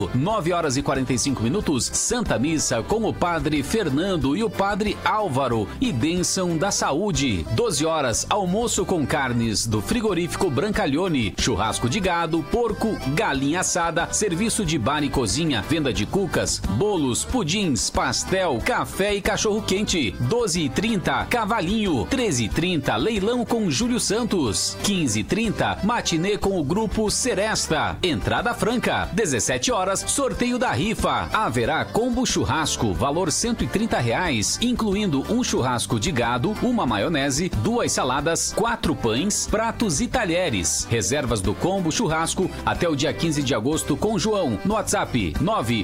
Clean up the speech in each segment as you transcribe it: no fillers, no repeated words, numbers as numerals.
9h45, Santa Missa com o Padre Fernando e o Padre Álvaro e bênção da saúde. 12h, almoço com carnes do frigorífico Brancalhone, churrasco de gado, porco, galinha assada, serviço de bar e cozinha, venda de cucas, bolos, pudins, pastel, café e cachorro quente. 12h30, Cavalinho. 13h30, leilão com Júlio Santos. 15h30, matinê com o grupo Seresta. Entrada franca. 17h, sorteio da rifa. Haverá combo churrasco, valor R$130, incluindo um churrasco de gado, uma maionese, 2 saladas, 4 pães, pratos e talheres. Reservas do combo churrasco até o dia 15 de agosto com João, no WhatsApp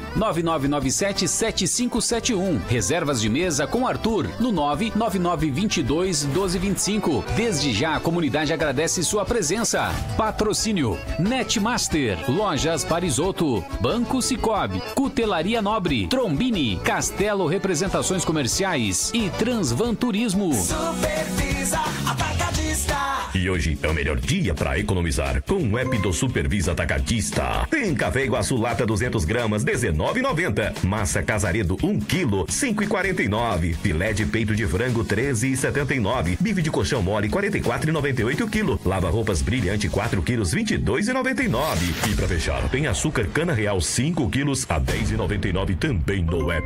999977571. Reservas de mesa com Arthur, no 999221225. Desde já a comunidade agradece sua presença. Patrocínio Netmaster, Lojas Parisotto, Banco Sicoob, Cutelaria Nobre, Trombini, Castelo Representações Comerciais e Transvan Turismo. Supervisa Atacadista. E hoje é o melhor dia para economizar com o app do Supervisa Atacadista. Tem café Iguaçu lata 200 gramas, R$19,90. Massa Casaredo 1 kg, R$5,49. Filé de peito de frango, R$13,79. Bife de colchão mole, R$44,98 kg. Lava-roupas Brilhante 4 kg, R$22,99. E para fechar, tem açúcar cana real 5 quilos a R$10,99 também no app.